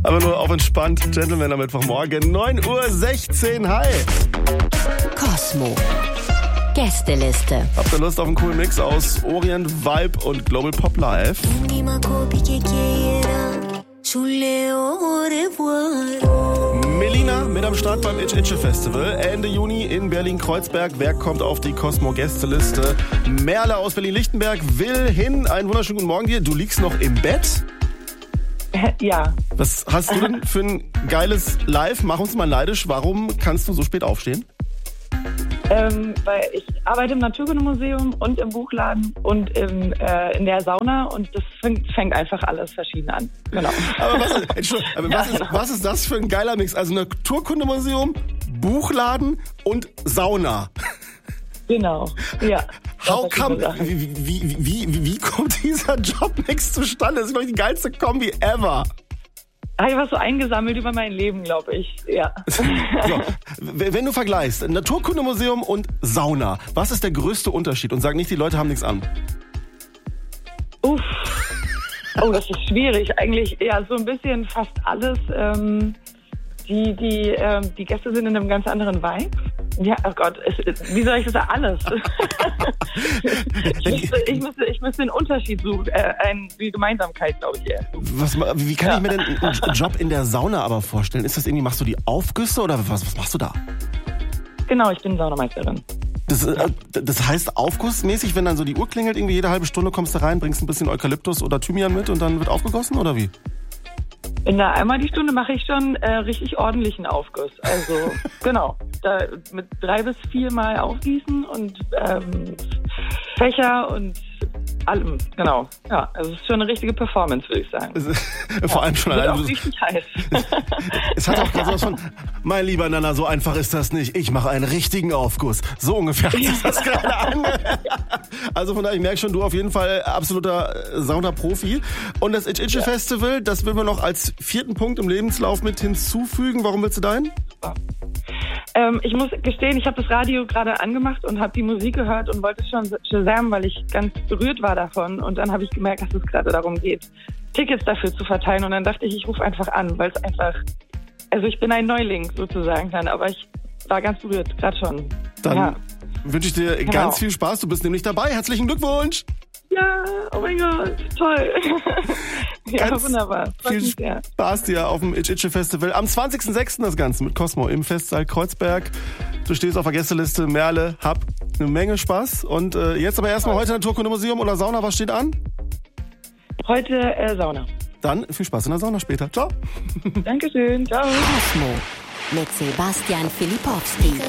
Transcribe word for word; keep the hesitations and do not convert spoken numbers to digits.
Aber nur auf entspannt. Gentleman am Mittwochmorgen, neun Uhr sechzehn. Hi. Cosmo. Gästeliste. Habt ihr Lust auf einen coolen Mix aus Orient, Vibe und Global Pop Live? Melina mit am Start beim Itch Itche Festival. Ende Juni in Berlin-Kreuzberg. Wer kommt auf die Cosmo-Gästeliste? Merle aus Berlin-Lichtenberg will hin. Einen wunderschönen guten Morgen dir. Du liegst noch im Bett? Ja. Was hast du denn für ein geiles Live? Mach uns mal neidisch. Warum kannst du so spät aufstehen? Ähm, weil ich arbeite im Naturkundemuseum und im Buchladen und im, äh, in der Sauna und das fängt, fängt einfach alles verschieden an. Genau. Aber, was, Entschuldigung, aber was, ist, was ist das für ein geiler Mix? Also Naturkundemuseum, Buchladen und Sauna. Genau, ja. How come, wie, wie, wie, wie, wie kommt dieser Jobmix zustande? Das ist, glaube ich, die geilste Kombi ever. Habe ich was so eingesammelt über mein Leben, glaube ich. Ja. So, wenn du vergleichst Naturkundemuseum und Sauna, was ist der größte Unterschied? Und sag nicht, die Leute haben nichts an. Uff. Oh, das ist schwierig. Eigentlich ja so ein bisschen fast alles. Ähm, die, die, ähm, die Gäste sind in einem ganz anderen Vibe. Ja, oh Gott, es, wie soll ich das sagen? Alles. ich, müsste, ich, müsste, ich müsste einen Unterschied suchen, äh, eine Gemeinsamkeit, glaube ich. Eher. Was, wie kann ja. ich mir denn einen Job in der Sauna aber vorstellen? Ist das irgendwie, machst du die Aufgüsse oder was, was machst du da? Genau, ich bin Saunameisterin. Das, äh, das heißt aufgussmäßig, wenn dann so die Uhr klingelt, irgendwie jede halbe Stunde kommst du rein, bringst ein bisschen Eukalyptus oder Thymian mit und dann wird aufgegossen oder wie? In der einmal die Stunde mache ich schon äh, richtig ordentlichen Aufguss. Also genau, da mit drei bis vier Mal aufgießen und ähm, Fächer und allem. Genau, ja, also es ist schon eine richtige Performance, würde ich sagen. Vor ja, allem schon wird allein. Auch richtig heiß. Es hat auch gerade sowas von, mein lieber Nana, so einfach ist das nicht. Ich mache einen richtigen Aufguss. So ungefähr hat sich das gerade an. Also von daher, ich merke schon, du auf jeden Fall absoluter Sauna-Profi. Und das Itch Itche ja. Festival, das will man noch als vierten Punkt im Lebenslauf mit hinzufügen. Warum willst du dahin? Ja. Ähm, ich muss gestehen, ich habe das Radio gerade angemacht und habe die Musik gehört und wollte schon Shazam, weil ich ganz berührt war davon. Und dann habe ich gemerkt, dass es gerade darum geht, Tickets dafür zu verteilen. Und dann dachte ich, ich rufe einfach an, weil es einfach, also ich bin ein Neuling sozusagen dann, aber ich war ganz berührt, gerade schon. Dann ja. wünsche ich dir genau. ganz viel Spaß. Du bist nämlich dabei. Herzlichen Glückwunsch! Ja, oh mein Gott, toll. Ja, ganz wunderbar. Freut viel mich sehr. Spaß dir auf dem Itch Itche Festival. Am zwanzigsten sechsten das Ganze mit Cosmo im Festsaal Kreuzberg. Du stehst auf der Gästeliste. Merle, hab eine Menge Spaß. Und äh, jetzt aber erstmal heute Naturkundemuseum oder Sauna. Was steht an? Heute äh, Sauna. Dann viel Spaß in der Sauna später. Ciao. Dankeschön. Ciao. Cosmo mit Sebastian Filipowski.